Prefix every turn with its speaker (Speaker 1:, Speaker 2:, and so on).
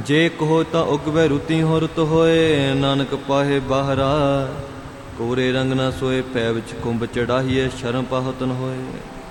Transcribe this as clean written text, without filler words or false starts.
Speaker 1: ਜੇ ਕਹੋ ਤਾਂ ਉਗਵੇ ਰੁਤੀ ਹੋ ਰੁਤ ਹੋਏ, ਨਾਨਕ ਪਾਹੇ ਬਾਹਰਾ। ਕੋਰੇ ਰੰਗ ਨਾ ਸੋਏ, ਪੈ ਵਿੱਚ ਕੁੰਭ ਚੜਾਹੀਏ, ਸ਼ਰਮ ਪਾਹਤ ਨ ਹੋਏ।